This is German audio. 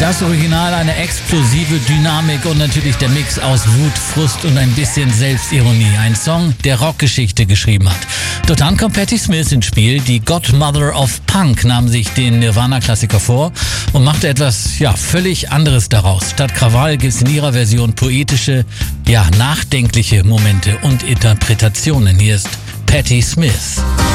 Das Original eine explosive Dynamik und natürlich der Mix aus Wut, Frust und ein bisschen Selbstironie. Ein Song, der Rockgeschichte geschrieben hat. Doch dann kommt Patti Smith ins Spiel. Die Godmother of Punk nahm sich den Nirvana-Klassiker vor und machte etwas, völlig anderes daraus. Statt Krawall gibt es in ihrer Version poetische, nachdenkliche Momente und Interpretationen. Hier ist Patti Smith.